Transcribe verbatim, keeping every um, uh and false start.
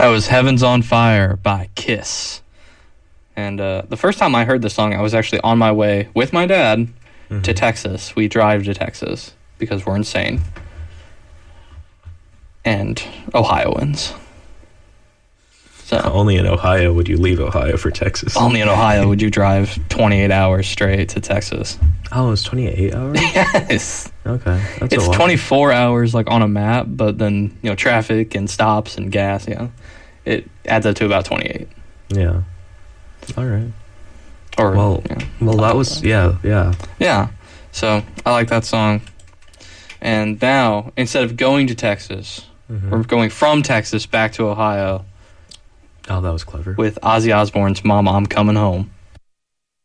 That was Heaven's on Fire by Kiss. And uh, the first time I heard the song, I was actually on my way with my dad mm-hmm. to Texas. We drive to Texas because we're insane. And Ohioans. So, only in Ohio would you leave Ohio for Texas. Only in Ohio would you drive twenty-eight hours straight to Texas. Oh, it's twenty-eight hours? Yes. Okay. That's it's a lot. twenty-four hours like on a map, but then, you know, traffic and stops and gas, yeah. It adds up to about twenty-eight. Yeah. All right. Or well, yeah, well that was, yeah, yeah. Yeah. So, I like that song. And now, instead of going to Texas, mm-hmm. we're going from Texas back to Ohio. Oh, that was clever. With Ozzy Osbourne's Mama, I'm Coming Home.